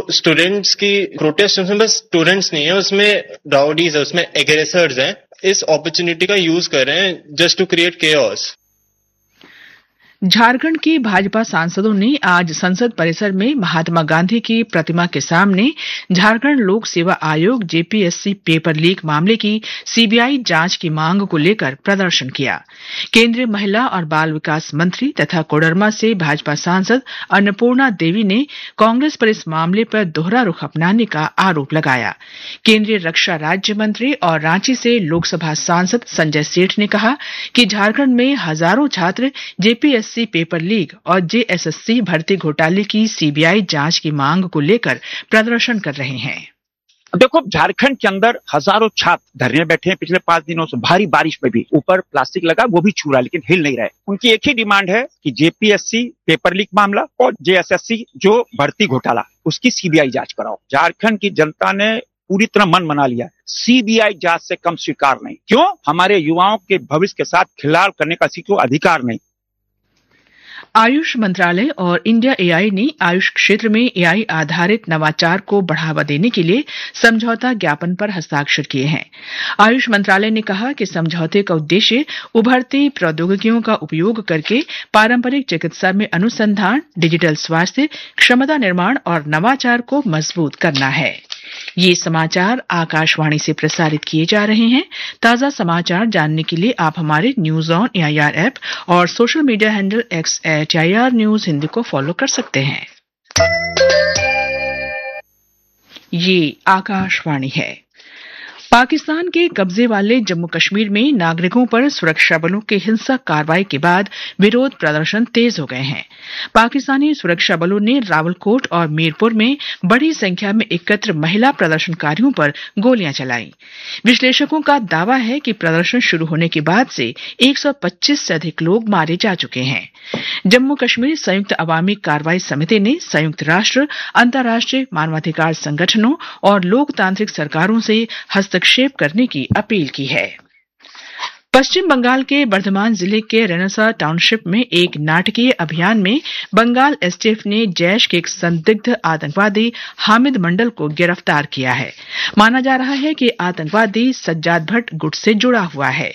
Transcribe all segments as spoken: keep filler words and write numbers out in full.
Students की protest उसमें बस स्टूडेंट्स नहीं है, उसमें राउडीज है, उसमें एग्रेसर्स हैं, इस अपॉर्चुनिटी का यूज कर रहे हैं just to create chaos. Jharkhand के भाजपा सांसदों ने आज संसद परिसर में महात्मा गांधी की प्रतिमा के सामने झारखंड लोक सेवा आयोग जेपीएससी पेपर लीक मामले की सीबीआई जांच की मांग को लेकर प्रदर्शन किया। केंद्रीय महिला और बाल विकास मंत्री तथा कोडरमा से भाजपा सांसद अन्नपूर्णा देवी ने कांग्रेस पर इस मामले पर दोहरा रुख अपनाने का आरोप लगाया। केंद्रीय रक्षा राज्य मंत्री और रांची से लोकसभा सांसद संजय सेठ ने कहा कि झारखंड में हजारों छात्र जेपीएससी पेपर लीक और जेएसएससी भर्ती घोटाले की सीबीआई जांच की मांग को लेकर प्रदर्शन कर रहे हैं। देखो, झारखंड के अंदर हजारों छात्र धरने में बैठे हैं पिछले पांच दिनों से, भारी बारिश में भी, ऊपर प्लास्टिक लगा वो भी छू रहा है लेकिन हिल नहीं रहा है। उनकी एक ही डिमांड है कि जेपीएससी पेपर लीक मामला और जेएसएससी जो भर्ती घोटाला उसकी सीबीआई जांच कराओ। झारखंड की जनता ने पूरी तरह मन बना लिया है, सीबीआई जांच से कम स्वीकार नहीं। क्यों? हमारे युवाओं के भविष्य के साथ खिलवाड़ करने का किसी को अधिकार नहीं। आयुष मंत्रालय और इंडिया एआई ने आयुष क्षेत्र में एआई आधारित नवाचार को बढ़ावा देने के लिए समझौता ज्ञापन पर हस्ताक्षर किए हैं। आयुष मंत्रालय ने कहा कि समझौते का उद्देश्य उभरती प्रौद्योगिकियों का उपयोग करके पारंपरिक चिकित्सा में अनुसंधान, डिजिटल स्वास्थ्य, क्षमता निर्माण और नवाचार को मजबूत करना है। ये समाचार आकाशवाणी से प्रसारित किए जा रहे हैं। ताजा समाचार जानने के लिए आप हमारे न्यूज ऑन एआईआर ऐप और social media handle x eight AIR news Hindi को फॉलो कर सकते हैं। ये आकाशवाणी है। पाकिस्तान के कब्जे वाले जम्मू कश्मीर में नागरिकों पर सुरक्षा बलों की हिंसक कार्रवाई के बाद विरोध प्रदर्शन तेज हो गए हैं। पाकिस्तानी सुरक्षा बलों ने रावलकोट और मीरपुर में बड़ी संख्या में एकत्र महिला प्रदर्शनकारियों पर गोलियां चलाई। विश्लेषकों का दावा है कि प्रदर्शन शुरू होने के बाद से एक सौ पच्चीस से अधिक लोग मारे जा चुके हैं। जम्मू कश्मीर संयुक्त अवामी कार्रवाई समिति ने संयुक्त राष्ट्र, अंतर्राष्ट्रीय मानवाधिकार संगठनों और लोकतांत्रिक सरकारों से हस्तक्षेप करने की अपील की है। पश्चिम बंगाल के बर्धमान जिले के रेनेसा टाउनशिप में एक नाटकीय अभियान में बंगाल एसटीएफ ने जैश के एक संदिग्ध आतंकवादी हामिद मंडल को गिरफ्तार किया है। माना जा रहा है कि आतंकवादी सज्जाद भट्ट गुट से जुड़ा हुआ है।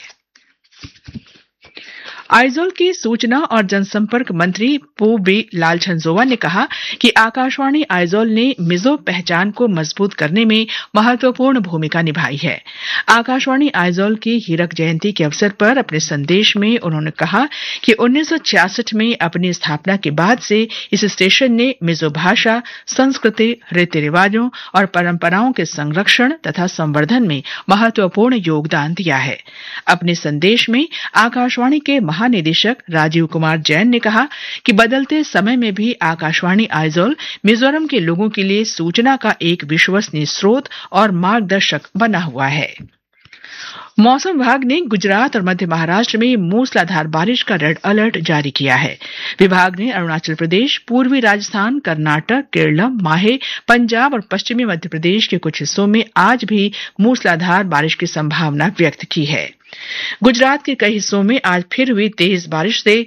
आइजोल की सूचना और जनसंपर्क मंत्री पू बी लालछनजोवा ने कहा कि आकाशवाणी आइजोल ने मिजो पहचान को मजबूत करने में महत्वपूर्ण भूमिका निभाई है। आकाशवाणी आइजोल की हीरक जयंती के अवसर पर अपने संदेश में उन्होंने कहा कि उन्नीस सौ छियासठ में अपनी स्थापना के बाद से इस स्टेशन ने मिजो भाषा, संस्कृति, रीति रिवाजों और परंपराओं के संरक्षण तथा संवर्धन में महत्वपूर्ण योगदान दिया है। अपने संदेश में आकाशवाणी के महानिदेशक राजीव कुमार जैन ने कहा कि बदलते समय में भी आकाशवाणी आइजोल मिजोरम के लोगों के लिए सूचना का एक विश्वसनीय स्रोत और मार्गदर्शक बना हुआ है। मौसम विभाग ने गुजरात और मध्य महाराष्ट्र में मूसलाधार बारिश का रेड अलर्ट जारी किया है। विभाग ने अरुणाचल प्रदेश, पूर्वी राजस्थान, कर्नाटक, केरलम, माहे, पंजाब और पश्चिमी मध्य प्रदेश के कुछ हिस्सों में आज भी मूसलाधार बारिश की संभावना व्यक्त की है। गुजरात के कई हिस्सों में आज फिर हुई तेज बारिश से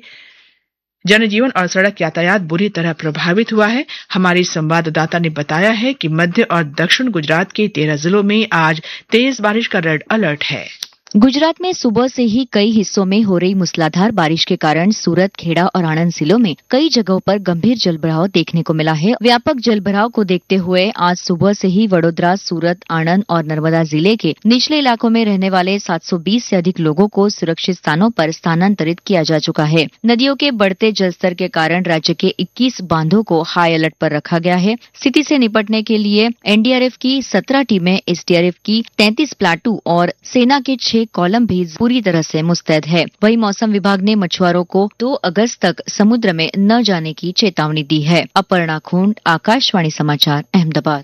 जनजीवन और सड़क यातायात बुरी तरह प्रभावित हुआ है। हमारी संवाददाता ने बताया है कि मध्य और दक्षिण गुजरात के तेरह जिलों में आज तेज बारिश का रेड अलर्ट है। गुजरात में सुबह से ही कई हिस्सों में हो रही मूसलाधार बारिश के कारण सूरत, खेड़ा और आणंद जिलों में कई जगहों पर गंभीर जलभराव देखने को मिला है। व्यापक जलभराव को देखते हुए आज सुबह से ही वडोदरा, सूरत, आणंद और नर्मदा जिले के निचले इलाकों में रहने वाले सात सौ बीस से अधिक लोगों को सुरक्षित स्थानों पर स्थानांतरित किया जा चुका है। नदियों के बढ़ते जलस्तर के कारण राज्य के इक्कीस बांधों को हाई अलर्ट पर रखा गया है। स्थिति से निपटने के लिए एनडीआरएफ की सत्रह टीमें, एसडीआरएफ की तैंतीस प्लाटू और सेना के छह कॉलम भी पूरी तरह से मुस्तैद है। वहीं मौसम विभाग ने मछुआरों को दो अगस्त तक समुद्र में न जाने की चेतावनी दी है। अपर्णा खूंट, आकाशवाणी समाचार, अहमदाबाद।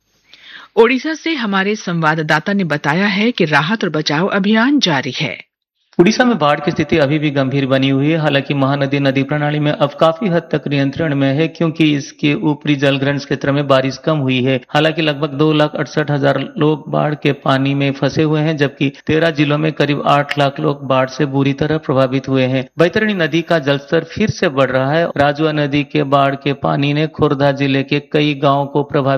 ओडिशा से हमारे संवाददाता ने बताया है कि राहत और बचाव अभियान जारी है। उड़ीसा में बाढ़ की स्थिति अभी भी गंभीर बनी हुई है। हालांकि महानदी नदी प्रणाली में अब काफी हद तक नियंत्रण में है, क्योंकि इसके ऊपरी जलग्रहण क्षेत्र में बारिश कम हुई है। हालांकि लगभग दो लाख अड़सठ हजार लोग बाढ़ के पानी में फंसे हुए हैं, जबकि तेरह जिलों में करीब आठ लाख लोग बाढ़ से बुरी तरह प्रभावित हुए हैं। बैतरणी नदी का जलस्तर फिर से बढ़ रहा है। राजुआ नदी के बाढ़ के पानी ने खोर्धा जिले के कई गाँव को प्रभावित